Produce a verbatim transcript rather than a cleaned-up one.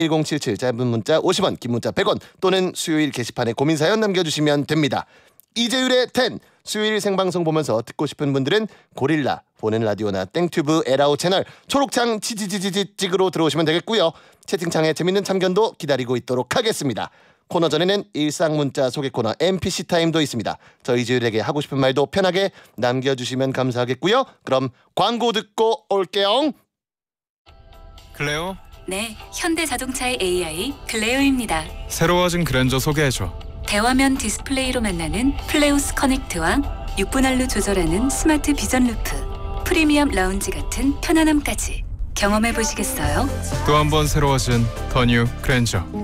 일공칠칠 짧은 문자 오십 원, 긴 문자 백 원 또는 수요일 게시판에 고민 사연 남겨주시면 됩니다. 이재율의 텐 수요일 생방송 보면서 듣고 싶은 분들은 고릴라 보는 라디오나 땡튜브 에라오 채널 초록창 치지지지지 찍으로 들어오시면 되겠고요. 채팅창에 재밌는 참견도 기다리고 있도록 하겠습니다. 코너 전에는 일상 문자 소개 코너 엠피씨 타임도 있습니다. 저희 이재율에게 하고 싶은 말도 편하게 남겨주시면 감사하겠고요. 그럼 광고 듣고 올게요. 클레오? 네, 현대자동차의 에이아이 클레오입니다. 새로워진 그랜저 소개해줘. 대화면 디스플레이로 만나는 플레오스 커넥트와 육 분할로 조절하는 스마트 비전 루프, 프리미엄 라운지 같은 편안함까지 경험해 보시겠어요? 또 한 번 새로워진 더 뉴 그랜저.